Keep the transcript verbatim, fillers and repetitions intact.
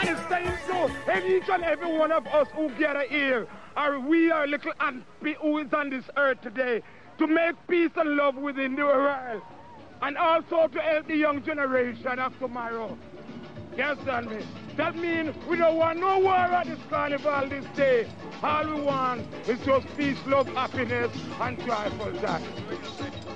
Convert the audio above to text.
And it's time so, if each and every one of us who gather here, or we are little ant who is on this earth today, to make peace and love within the world. And also to help the young generation of tomorrow. You understand me? That means we don't want no war at this carnival this day. All we want is just peace, love, happiness, and joyful joy.